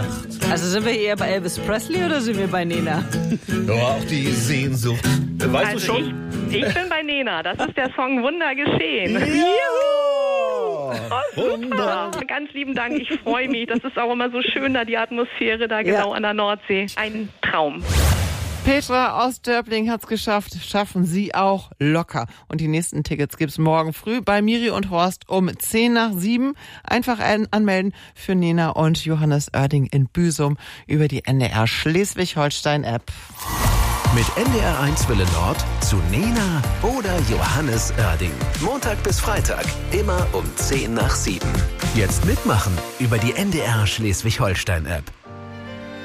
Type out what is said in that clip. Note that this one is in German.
Also sind wir eher bei Elvis Presley oder sind wir bei Nena? Ja, auch die Sehnsucht. Weißt du schon? Ich bin bei Nena. Das ist der Song Wunder geschehen. Juhu! Super. Ganz lieben Dank. Ich freue mich. Das ist auch immer so schön, da die Atmosphäre da genau an der Nordsee. Ein Traum. Petra aus Dörbling hat's geschafft. Schaffen Sie auch locker. Und die nächsten Tickets gibt's morgen früh bei Miri und Horst um 6:50. Einfach anmelden für Nena und Johannes Oerding in Büsum über die NDR Schleswig-Holstein-App. Mit NDR1 Welle Nord zu Nena oder Johannes Oerding. Montag bis Freitag, immer um 6:50. Jetzt mitmachen über die NDR Schleswig-Holstein-App.